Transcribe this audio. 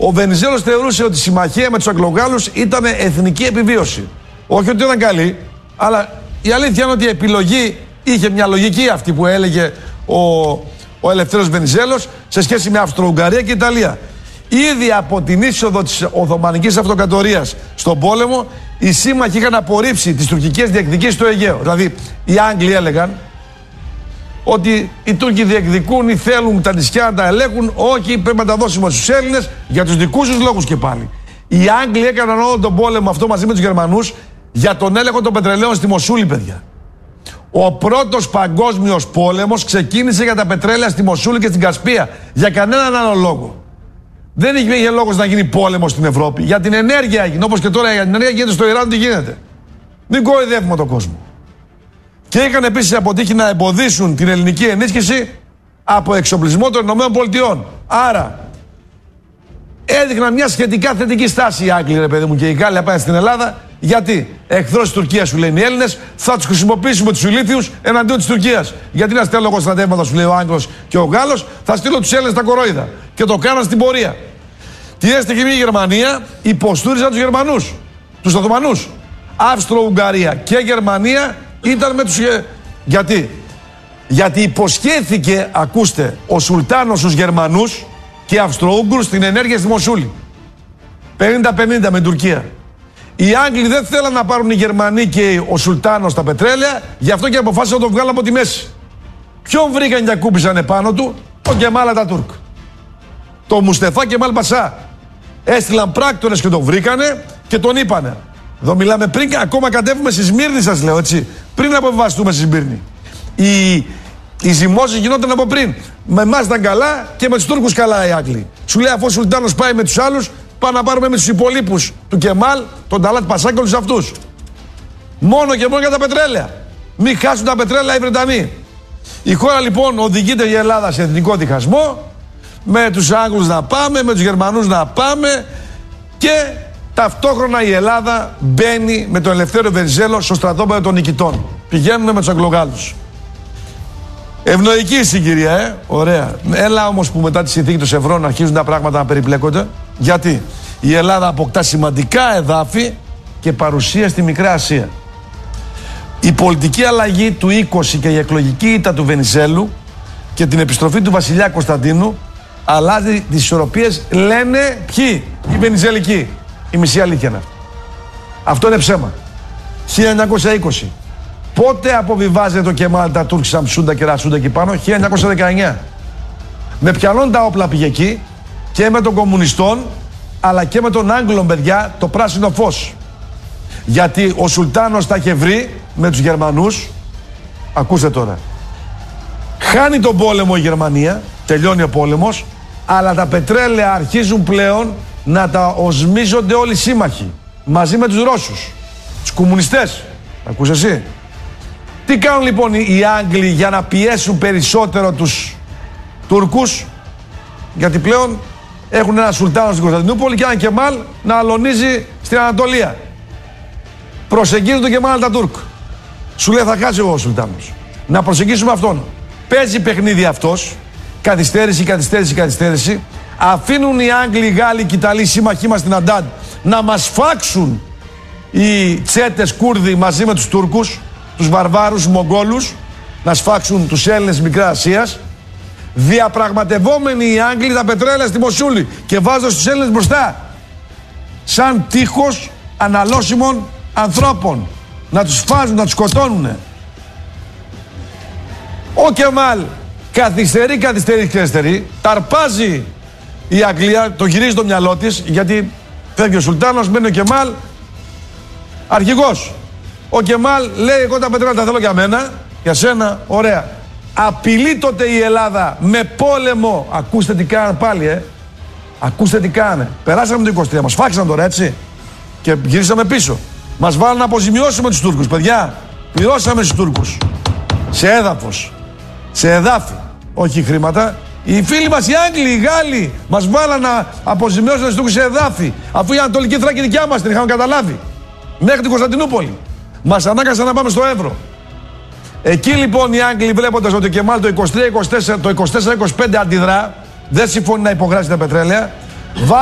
Ο Βενιζέλος θεωρούσε ότι η συμμαχία με τους Αγγλογάλους ήταν εθνική επιβίωση. Όχι ότι ήταν καλή, αλλά η αλήθεια είναι ότι η επιλογή είχε μια λογική αυτή που έλεγε ο Ελευθέριος Βενιζέλος σε σχέση με Αυστρο-Ουγγαρία και Ιταλία. Ήδη από την είσοδο της Οθωμανικής Αυτοκρατορίας στον πόλεμο, οι σύμμαχοι είχαν απορρίψει τις τουρκικές διεκδικήσεις στο Αιγαίο. Δηλαδή, οι Άγγλοι έλεγαν ότι οι Τούρκοι διεκδικούν ή θέλουν τα νησιά να τα ελέγχουν. Όχι, πρέπει να τα δώσουμε στους Έλληνες για τους δικούς τους λόγους και πάλι. Οι Άγγλοι έκαναν όλο τον πόλεμο αυτό μαζί με τους Γερμανούς για τον έλεγχο των πετρελαίων στη Μοσούλη, παιδιά. Ο πρώτος παγκόσμιος πόλεμος ξεκίνησε για τα πετρέλαια στη Μοσούλη και στην Κασπία. Για κανέναν άλλο λόγο. Δεν είχε λόγος να γίνει πόλεμος στην Ευρώπη. Για την ενέργεια έγινε. Όπως και τώρα για την ενέργεια γίνεται στο Ιράν, τι γίνεται. Μην κοροϊδεύουμε τον κόσμο. Και είχαν επίσης αποτύχει να εμποδίσουν την ελληνική ενίσχυση από εξοπλισμό των ΗΠΑ. Άρα έδειχναν μια σχετικά θετική στάση οι Άγγλοι, ρε παιδί μου, και οι Γάλλοι απέναντι στην Ελλάδα. Γιατί εχθρός της Τουρκίας, σου λένε οι Έλληνες, θα τους χρησιμοποιήσουμε τους ηλίθιους εναντίον της Τουρκίας. Γιατί να στέλνω εγώ στρατεύματα, σου λέει ο Άγγλος και ο Γάλλος, θα στείλω τους Έλληνες τα κορόιδα. Και το κάναν στην πορεία. Τη έστεχη η Γερμανία υποστούριζαν τους Γερμανούς, τους Οθωμανούς. Αυστρο-Ουγγαρία και Γερμανία ήταν με τους. Γιατί υποσχέθηκε, ακούστε, ο Σουλτάνος στους Γερμανούς και Αυστρο-Ούγγρους την ενέργεια στη Μοσούλη. 50-50 με την Τουρκία. Οι Άγγλοι δεν θέλαν να πάρουν οι Γερμανοί και ο Σουλτάνος τα πετρέλαια, γι' αυτό και αποφάσισαν να τον βγάλουν από τη μέση. Ποιον βρήκαν και ακούμπησαν επάνω του? Ο Κεμάλ Ατατούρκ. Το Μουστεφά Κεμάλ Πασά. Έστειλαν πράκτορες και τον βρήκανε και τον είπανε. Εδώ μιλάμε πριν, ακόμα κατέβουμε στη Σμύρνη, σας λέω έτσι. Πριν αποβιβαστούμε στη Σμύρνη. Οι ζυμώσεις γινόταν από πριν. Με εμάς ήταν καλά και με τους Τούρκους καλά οι Άγγλοι. Σου λέει, αφού ο Σουλτάνος πάει με τους άλλους, πάμε να πάρουμε με τους υπολείπους του Κεμάλ, τον Ταλάτ Πασά και όλους αυτούς. Μόνο και μόνο για τα πετρέλαια. Μην χάσουν τα πετρέλαια οι Βρετανοί. Η χώρα λοιπόν οδηγείται η Ελλάδα σε εθνικό διχασμό. Με τους Άγγλους να πάμε, με τους Γερμανούς να πάμε. Και ταυτόχρονα η Ελλάδα μπαίνει με τον Ελευθέριο Βενιζέλο στο στρατόπεδο των νικητών. Πηγαίνουμε με τους Αγγλογάλους. Ευνοϊκή η συγκυρία, ωραία. Έλα όμως που μετά τη συνθήκη του Σευρών αρχίζουν τα πράγματα να περιπλέκονται. Γιατί η Ελλάδα αποκτά σημαντικά εδάφη και παρουσία στη Μικρά Ασία. Η πολιτική αλλαγή του 20 και η εκλογική ήττα του Βενιζέλου και την επιστροφή του βασιλιά Κωνσταντίνου αλλάζει τις ισορροπίες, λένε ποιοι? Οι Βενιζελικοί. Η μισή αλήθεια είναι αυτό. Αυτό είναι ψέμα. 1920. Πότε αποβιβάζεται το Κεμάλ Ατατούρκ, Σαμσούντα και Ρασούντα εκεί πάνω? 1919. Με ποιανών τα όπλα πήγε εκεί και με των κομμουνιστών αλλά και με τον Άγγλων, παιδιά, το πράσινο φως. Γιατί ο Σουλτάνος τα είχε βρει με τους Γερμανούς. Ακούστε τώρα. Χάνει τον πόλεμο η Γερμανία, τελειώνει ο πόλεμος, αλλά τα πετρέλαια αρχίζουν πλέον να τα οσμίζονται όλοι οι σύμμαχοι. Μαζί με τους Ρώσους, τους κομμουνιστές. Ακούς εσύ? Τι κάνουν λοιπόν οι Άγγλοι για να πιέσουν περισσότερο τους Τούρκους? Γιατί πλέον έχουν ένα Σουλτάνο στην Κωνσταντινούπολη και ένα Κεμάλ να αλωνίζει στην Ανατολία. Προσεγγίζουν τον Κεμάλ Ατατούρκ. Σου λέει, θα χάσει ο Σουλτάνος. Να προσεγγίσουμε αυτόν. Παίζει παιχνίδι αυτός. Καθυστέρηση. Αφήνουν οι Άγγλοι, οι Γάλλοι και οι Ιταλοί σύμμαχοί μας στην Αντάντ να μας φάξουν οι τσέτες Κούρδοι μαζί με τους Τούρκους, τους βαρβάρους Μογγόλους, να σφάξουν τους Έλληνες Μικρά Ασίας, διαπραγματευόμενοι οι Άγγλοι τα πετρέλαια στη Μοσούλη και βάζοντας τους Έλληνες μπροστά σαν τείχος αναλώσιμων ανθρώπων, να τους φάζουν, να τους σκοτώνουν. Ο Κεμάλ καθυστερεί, ταρπάζει η Αγγλία, το γυρίζει το μυαλό της, γιατί φεύγει ο Σουλτάνος, μένει ο Κεμάλ αρχηγός. Ο Κεμάλ λέει, εγώ τα πετρέλαια τα θέλω για μένα, για σένα, ωραία. Απειλεί τότε η Ελλάδα με πόλεμο. Ακούστε τι κάνανε πάλι, Ακούστε τι κάνανε. Περάσαμε το 23, μας φάξαν τώρα, έτσι. Και γυρίσαμε πίσω. Μας βάλουν να αποζημιώσουμε τους Τούρκους, παιδιά. Πληρώσαμε στους Τούρκους. Σε έδαφος. Σε εδάφη. Όχι χρήματα. Οι φίλοι μας, οι Άγγλοι, οι Γάλλοι, μας βάλαν να αποζημιώσουν τους Τούρκους σε εδάφη. Αφού η Ανατολική Θράκη δικιά μας την είχαμε καταλάβει. Μέχρι την Κωνσταντινούπολη. Μας ανάγκασαν να πάμε στο Εύρο. Εκεί λοιπόν οι Άγγλοι, βλέποντας ότι ο Κεμάλ το 23-24, το 24-25 αντιδρά, δεν συμφωνεί να υπογράψει τα πετρέλαια,